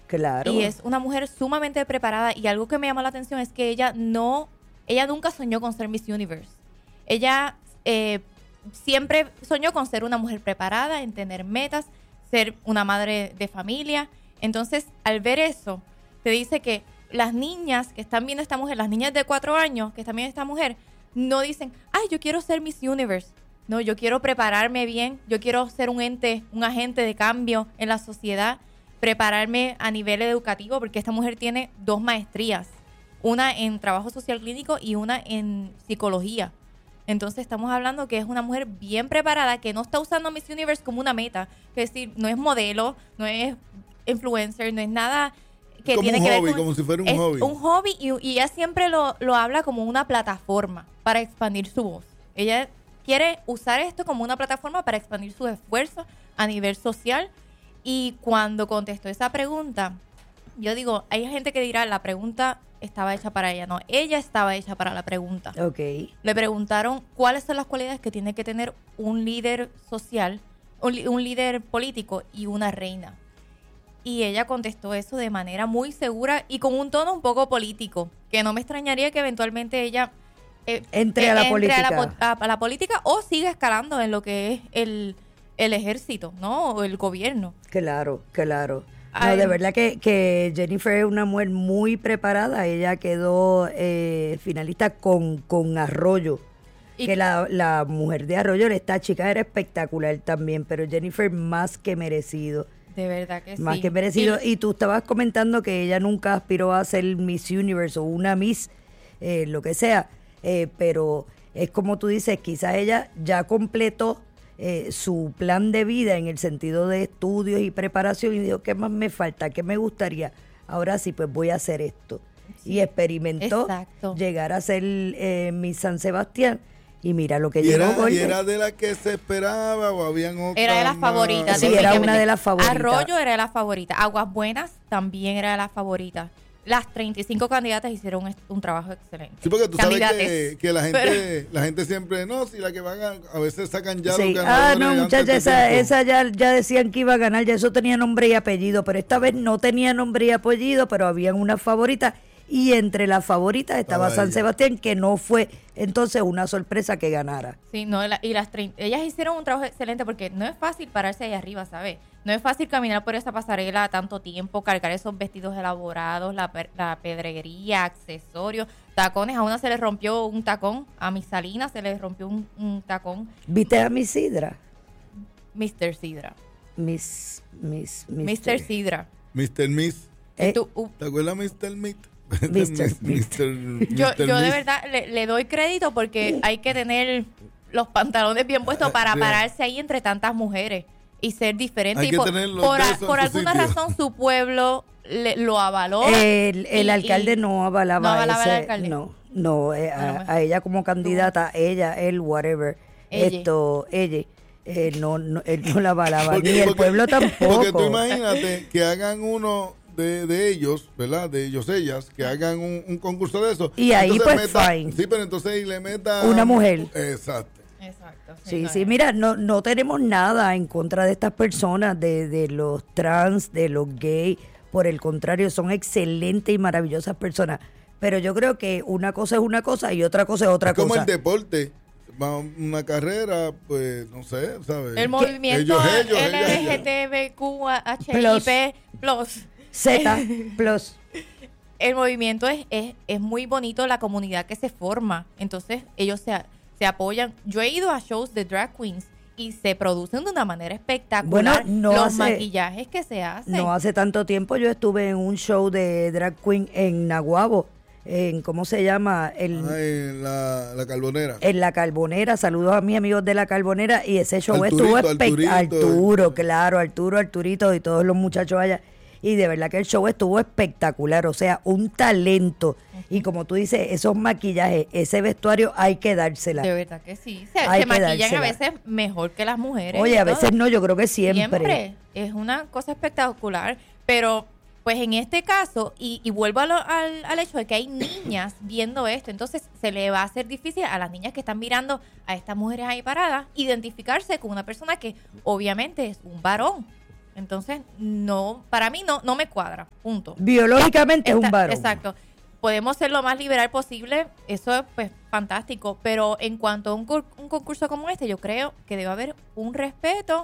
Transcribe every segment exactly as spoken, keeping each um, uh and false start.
Claro. Y es una mujer sumamente preparada. Y algo que me llamó la atención es que ella no, ella nunca soñó con ser Miss Universe. Ella eh, siempre soñó con ser una mujer preparada, en tener metas, ser una madre de familia. Entonces, al ver eso, te dice que las niñas que están viendo a esta mujer, las niñas de cuatro años que están viendo a esta mujer, no dicen, ay, yo quiero ser Miss Universe. No, yo quiero prepararme bien, yo quiero ser un ente, un agente de cambio en la sociedad, prepararme a nivel educativo, porque esta mujer tiene dos maestrías, una en trabajo social clínico y una en psicología. Entonces estamos hablando que es una mujer bien preparada, que no está usando Miss Universe como una meta, es decir, no es modelo, no es influencer, no es nada que como tiene un que hobby, ver con, como si fuera un es hobby. un hobby y, y ella siempre lo, lo habla como una plataforma para expandir su voz. Ella quiere usar esto como una plataforma para expandir sus esfuerzos a nivel social. Y cuando contestó esa pregunta, yo digo, hay gente que dirá, la pregunta estaba hecha para ella. No, ella estaba hecha para la pregunta. Ok. Le preguntaron cuáles son las cualidades que tiene que tener un líder social, un, li- un líder político y una reina. Y ella contestó eso de manera muy segura y con un tono un poco político, que no me extrañaría que eventualmente ella eh, Entre eh, a la entre política. A la, po- a- a la política o siga escalando en lo que es el, el ejército, ¿no? O el gobierno. Claro, claro. No, Ay. de verdad que, que Jennifer es una mujer muy preparada. Ella quedó eh, finalista con, con Arroyo. Y- que la, la mujer de Arroyo, esta chica era espectacular también, pero Jennifer más que merecido. De verdad que Más sí. que merecido. Y- Y tú estabas comentando que ella nunca aspiró a ser Miss Universe o una Miss, eh, lo que sea. Eh, pero es como tú dices, quizás ella ya completó eh, su plan de vida en el sentido de estudios y preparación y dijo, ¿qué más me falta? ¿Qué me gustaría? Ahora sí, pues voy a hacer esto. Y experimentó Exacto. llegar a ser eh, Miss San Sebastián. Y mira lo que ¿Y llegó era, Golden. ¿Y era de la que se esperaba o habían otras? Era de las más? favoritas. Sí, era definitivamente. una de las favoritas. Arroyo era de las favoritas. Aguas Buenas también era de las favoritas. Las treinta y cinco candidatas hicieron un, un trabajo excelente. Sí, porque tú sabes que, Candidates. que la gente Pero- la gente siempre, no, si la que van a, a veces sacan ya Sí. los Ah, ganadores no, antes muchacha, de esa, tiempo. esa ya, ya decían que iba a ganar, ya eso tenía nombre y apellido, pero esta vez no tenía nombre y apellido, pero habían unas favoritas, y entre las favoritas estaba Estaba San ella. Sebastián, que no fue entonces una sorpresa que ganara. Sí, no, la- y las trein- ellas hicieron un trabajo excelente porque no es fácil pararse ahí arriba, ¿sabes? No es fácil caminar por esa pasarela tanto tiempo, cargar esos vestidos elaborados, la, per- la pedrería, accesorios, tacones. A una se le rompió un tacón, a Miss Salina se le rompió un, un tacón. ¿Viste a Miss Sidra? mister Sidra. Miss, Miss, mister Sidra. mister Miss. Eh, Tú- uh, ¿Te acuerdas mister Meat? mister mister yo mister yo de Miss. verdad le, le doy crédito porque hay que tener los pantalones bien puestos para Sí. pararse ahí entre tantas mujeres y ser diferente. Hay y que por, tener los por, a- besos en por su alguna sitio. razón su pueblo le- lo avaló. El, el y- alcalde y- no avalaba, no avalaba ese, al alcalde. no, no, eh, A lo a, mejor. a ella como candidata, ella, él, whatever, Ella. esto, ella, eh, no, no, él no la avalaba, Porque- ni el porque- pueblo tampoco. Porque tú imagínate que hagan uno de, de ellos, ¿verdad? De ellos, ellas, que hagan un, un concurso de eso. Y ahí, Entonces pues, meta- fine. Sí, pero entonces ahí le meta... Una mujer. Exacto. Exacto. Sí, no, sí, no. mira, no, no tenemos nada en contra de estas personas, de, de los trans, de los gays, por el contrario, son excelentes y maravillosas personas, pero yo creo que una cosa es una cosa y otra cosa es otra Es como cosa. el deporte. Va una carrera, pues, no sé, ¿sabes? El movimiento Ellos, ellos, L ellas, G ellas. T B Q H I P plus. Z plus. El movimiento es, es, es muy bonito, la comunidad que se forma. Entonces, ellos se, se apoyan. Yo he ido a shows de drag queens y se producen de una manera espectacular. Bueno, no los hace- maquillajes que se hacen. No hace tanto tiempo yo estuve en un show de drag queen en Naguabo, en, ¿cómo se llama? El, Ay, la, la carbonera. en La Carbonera. Saludos a mis amigos de La Carbonera. Y ese show Arturito, estuvo espectacular. Arturito. Arturo, claro, Arturo, Arturito y todos los muchachos allá. Y de verdad que el show estuvo espectacular. O sea, un talento. Y como tú dices, esos maquillajes, ese vestuario hay que dársela. De verdad que sí. Se, Hay se que maquillan a dársela. veces mejor que las mujeres. Oye, y a todo. veces no, yo creo que siempre. Siempre. Es una cosa espectacular. Pero, pues en este caso, y, y vuelvo a lo- al, al hecho de que hay niñas viendo esto, entonces se le va a hacer difícil a las niñas que están mirando a estas mujeres ahí paradas identificarse con una persona que obviamente es un varón. Entonces, no, para mí no, no me cuadra, punto. Biológicamente es un Está- varón. Exacto. Podemos ser lo más liberal posible, eso es pues fantástico, pero en cuanto a un, cur- un concurso como este, yo creo que debe haber un respeto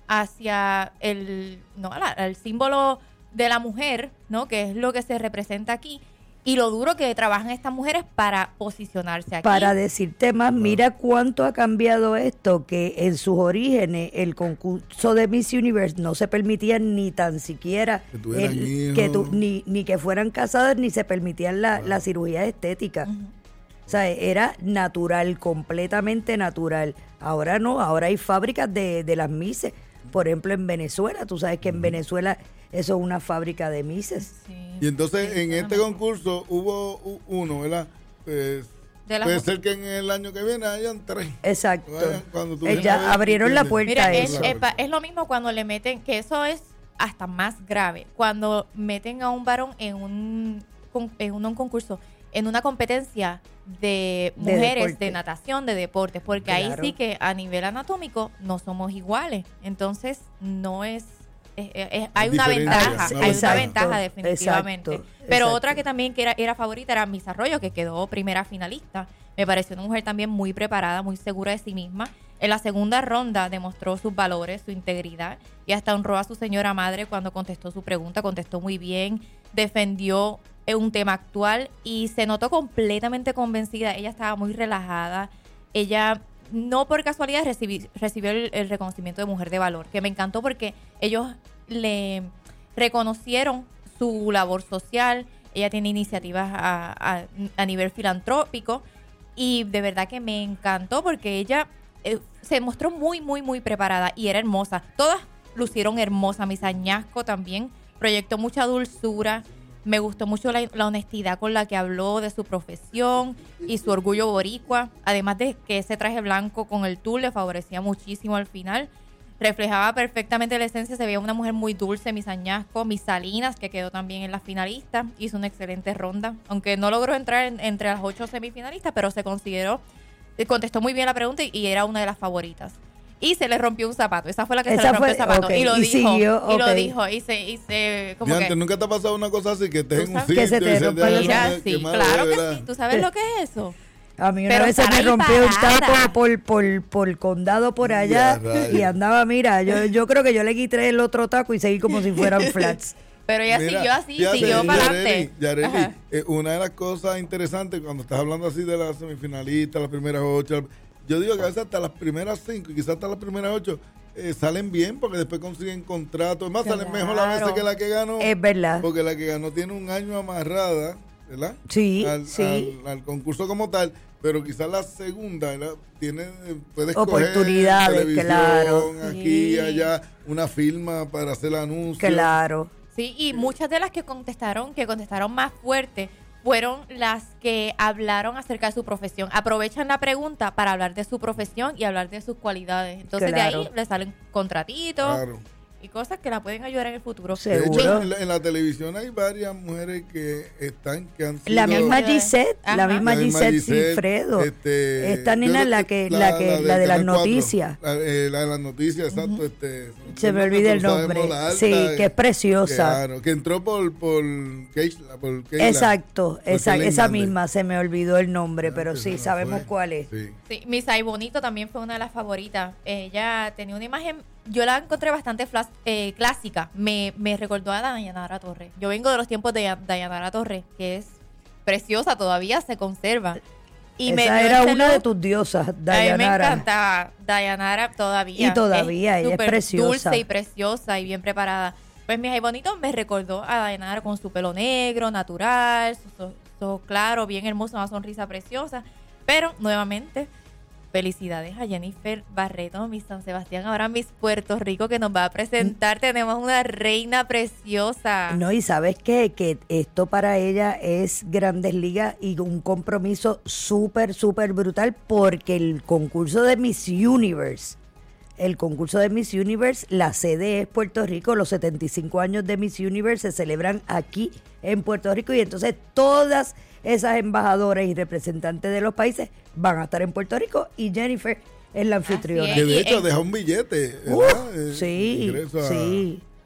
hacia el, no, la- el símbolo de la mujer, ¿no? Que es lo que se representa aquí, y lo duro que trabajan estas mujeres para posicionarse aquí. Para decirte más, mira cuánto ha cambiado esto, que en sus orígenes el concurso de Miss Universe no se permitía ni tan siquiera Que tuvieran el- hijos. que tu- ni, ni que fueran casadas, ni se permitían la, la cirugía estética. O sea, era natural, completamente natural. Ahora no, ahora hay fábricas de, de las Misses. Por ejemplo, en Venezuela, tú sabes que en Venezuela eso es una fábrica de Misses. Sí. Y entonces Sí, en este solamente. concurso hubo u- uno, ¿verdad? Pues, De las puede mu- ser que en el año que viene hayan tres. Exacto. Vayan cuando tú Eh, vienes ya a ver, abrieron la ¿entiendes? puerta Mira, a es, eso. es pa- es lo mismo cuando le meten, que eso es hasta más grave, cuando meten a un varón en un, con- en un, un concurso, en una competencia de De mujeres, de, deporte. natación, de deportes, porque ahí Claro. sí que a nivel anatómico no somos iguales. Entonces, no es... es- es- es- hay una diferencia, ventaja, una hay ventaja. una ventaja definitivamente. exacto, Pero exacto. otra que también que era, era favorita era Miss Arroyo, que quedó primera finalista. Me pareció una mujer también muy preparada, muy segura de sí misma. En la segunda ronda demostró sus valores, su integridad y hasta honró a su señora madre cuando contestó su pregunta. Contestó muy bien, defendió eh, un tema actual y se notó completamente convencida. Ella estaba muy relajada. Ella, no por casualidad, recibí- recibió el, el reconocimiento de Mujer de Valor, que me encantó porque ellos le reconocieron su labor social. Ella tiene iniciativas a, a- a nivel filantrópico y de verdad que me encantó porque ella eh, se mostró muy, muy, muy preparada y era hermosa. Todas lucieron hermosas. Miss Añasco también proyectó mucha dulzura. Me gustó mucho la, la honestidad con la que habló de su profesión y su orgullo boricua. Además de que ese traje blanco con el tul le favorecía muchísimo al final. Reflejaba perfectamente la esencia, se veía una mujer muy dulce, Miss Añasco, Miss Salinas, que quedó también en la finalista, hizo una excelente ronda, aunque no logró entrar en- entre las ocho semifinalistas, pero se consideró, eh, contestó muy bien la pregunta y, y era una de las favoritas. Y se le rompió un zapato, esa fue la que se Esa le rompió fue- el zapato, ok, y lo y dijo, siguió, y lo ok. dijo, y se, y se, como Fíjate, que, ¿nunca te ha pasado una cosa así que estés ¿Tú en un sabes? sitio Que se te y rompa "Ay, el mira, qué sí, malo, claro que ¿verdad?" sí, ¿tú sabes lo que es eso? A mí una Pero vez se estar me ahí rompió un parada. tapo por, por, por el condado por allá Ya, rayos. y andaba, mira, yo, yo creo que yo le quité el otro taco y seguí como si fueran flats. Pero ella Mira, siguió así, fíjate, siguió para Yareli, adelante. Yareli, Ajá. eh, una de las cosas interesantes cuando estás hablando así de las semifinalistas, las primeras ocho, yo digo que a veces hasta las primeras cinco y quizás hasta las primeras ocho eh, salen bien porque después consiguen contratos. Es más, salen mejor a veces Claro. que la que ganó. Es verdad. Porque la que ganó tiene un año amarrada, ¿verdad? Sí, al, sí. al- al concurso como tal. Pero quizás la segunda, ¿verdad? Tiene, puede escoger Oportunidades, televisión, claro. aquí y Sí. allá, una firma para hacer anuncios. Claro. Sí, y muchas de las que contestaron, que contestaron más fuerte, fueron las que hablaron acerca de su profesión. Aprovechan la pregunta para hablar de su profesión y hablar de sus cualidades. Entonces Claro. de ahí le salen contratitos Claro. y cosas que la pueden ayudar en el futuro. Sí. De Seguro. hecho, en la, en la televisión hay varias mujeres que están, que han sido... La misma Ajá. Gisette, la Ajá. misma la misma Gisette Gisette, Silfredo. este, Esta yo nena creo la que, la que, la de las Canal cuatro, noticias. La, eh, la de las noticias, exacto. Este, Se me olvida el pero sabemos nombre. la alta, Sí, que es preciosa. Claro, que entró por, por Keishla, por Keila. Exacto, Por esa, Keila esa Hernández. misma, se me olvidó el nombre, pero Esa sí, no sabemos fue. cuál es. Sí. Sí, Miss Ay Bonito también fue una de las favoritas. Ella tenía una imagen, yo la encontré bastante flas- eh, clásica. Me, me recordó a Dayanara Torres. Yo vengo de los tiempos de Dayanara Torres, que es preciosa, todavía se conserva. Y me Esa dio era ese una de look. tus diosas, A mí me Dayanara. encantaba Dayanara todavía. Y todavía, ella es súper preciosa. dulce y preciosa y bien preparada. Pues mi Ay Bonito me recordó a Dayanara con su pelo negro, natural, sus ojos ojos claros, bien hermoso, una sonrisa preciosa. Pero nuevamente, felicidades a Jennifer Barreto, Miss San Sebastián, ahora Miss Puerto Rico, que nos va a presentar. Tenemos una reina preciosa. No, y sabes qué, que esto para ella es Grandes Ligas y un compromiso súper, súper brutal porque el concurso de Miss Universe, el concurso de Miss Universe, la sede es Puerto Rico, los setenta y cinco años de Miss Universe se celebran aquí en Puerto Rico y entonces todas esas embajadoras y representantes de los países van a estar en Puerto Rico y Jennifer es la anfitriona. Así Que es. de Y- hecho y- deja un billete, Uh, ¿verdad? Eh, sí, ingreso a- sí.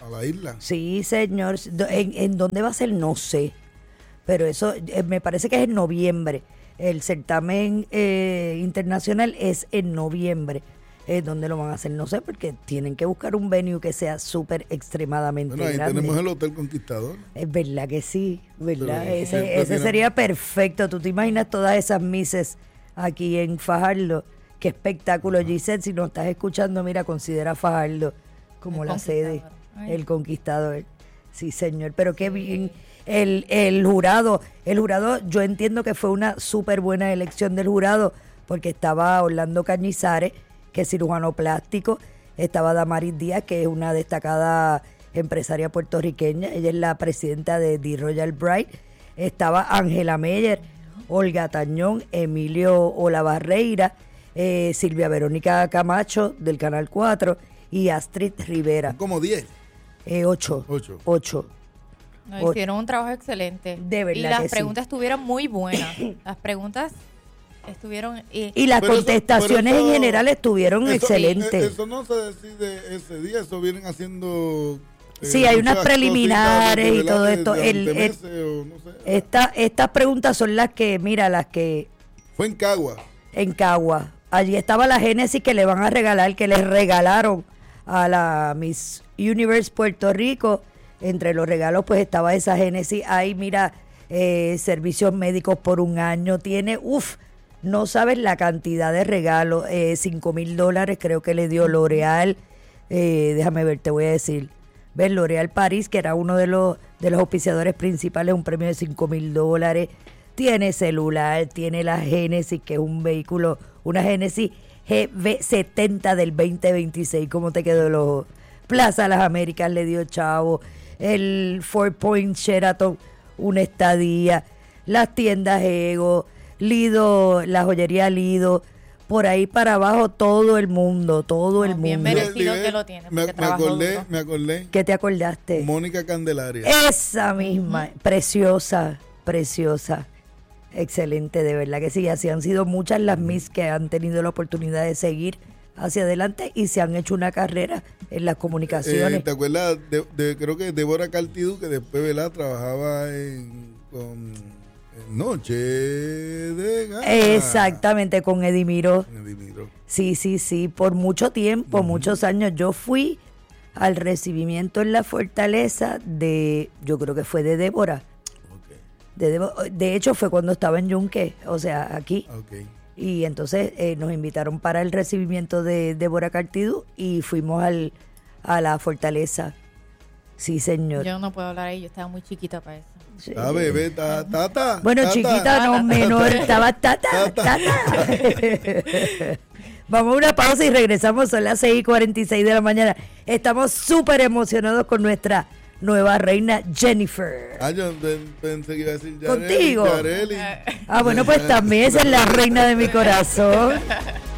a la isla. Sí, señor. ¿En, en dónde va a ser? No sé. Pero eso eh, me parece que es en noviembre. El certamen eh, internacional es en noviembre. Eh, ¿Dónde lo van a hacer? No sé, porque tienen que buscar un venue que sea súper extremadamente bueno, ahí grande. tenemos el Hotel Conquistador. Es verdad que sí, ¿verdad? Pero ese ese tiene... sería perfecto. ¿Tú te imaginas todas esas misses aquí en Fajardo? Qué espectáculo, uh-huh. Giselle, si nos estás escuchando, mira, considera Fajardo como el la sede, Ay. el Conquistador. Sí, señor, pero qué bien. El, el jurado, el jurado, yo entiendo que fue una súper buena elección del jurado, porque estaba Orlando Cañizares, que es cirujano plástico, estaba Damaris Díaz, que es una destacada empresaria puertorriqueña, ella es la presidenta de The Royal Bride, estaba Ángela Meyer, Olga Tañón, Emilio Olavarreira, eh, Silvia Verónica Camacho del Canal cuatro y Astrid Rivera. Como diez. Eh, ocho. Ocho. Ocho. No, hicieron un trabajo excelente. De verdad y las que preguntas sí. estuvieron muy buenas. Las preguntas estuvieron... Y, y las pero contestaciones eso, eso, en general estuvieron eso, excelentes. Eso no se decide ese día, eso vienen haciendo... Eh, sí, hay unas preliminares y todo de, esto. de El, el, meses, o no sé. esta, estas preguntas son las que, mira, las que... Fue en Cagua. En Cagua. Allí estaba la Génesis que le van a regalar, que les regalaron a la Miss Universe Puerto Rico. Entre los regalos pues estaba esa Génesis. Ahí mira, eh, servicios médicos por un año. Tiene, uff, no sabes la cantidad de regalos. Eh, cinco mil dólares creo que le dio L'Oreal. Eh, déjame ver, te voy a decir. ¿Ves? L'Oreal París, que era uno de los, de los auspiciadores principales, un premio de cinco mil dólares. Tiene celular, tiene la Génesis, que es un vehículo, una Génesis G V setenta del veinte veintiséis. ¿Cómo te quedó el ojo? Plaza Las Américas le dio chavo. El Four Point Sheraton, una estadía. Las tiendas Ego, Lido, la joyería Lido. Por ahí para abajo todo el mundo, todo el no, bien mundo. merecido que lo tiene. Me, me acordé, duro. me acordé. ¿Qué te acordaste? Mónica Candelaria. Esa misma, uh-huh. preciosa, preciosa. Excelente, de verdad que sí. Así han sido muchas las Miss que han tenido la oportunidad de seguir hacia adelante y se han hecho una carrera en las comunicaciones. Eh, ¿Te acuerdas? De, de, creo que Débora Cartidú, que después, ¿verdad? Trabajaba en, con, en Noche de Gala. Exactamente, con Edimiro. Edimiro. Sí, sí, sí. Por mucho tiempo, uh-huh. muchos años. Yo fui al recibimiento en la Fortaleza de, yo creo que fue de Débora. De, de hecho, fue cuando estaba en Yunque, o sea, aquí. Okay. Y entonces eh, nos invitaron para el recibimiento de Débora Cartidú y fuimos al, a la Fortaleza. Sí, señor. Yo no puedo hablar ahí, yo estaba muy chiquita para eso. Sí. Ah, bebé, ta, tata. Bueno, tata, chiquita, tata, no, tata, menor, tata, estaba tata, tata. Vamos a una pausa y regresamos, son las seis y cuarenta y seis de la mañana. Estamos súper emocionados con nuestra nueva reina Jennifer. Ah, yo pensé que iba a decir Yareli. ¿Contigo? Yareli. Ah, bueno, pues también esa es la reina de mi corazón.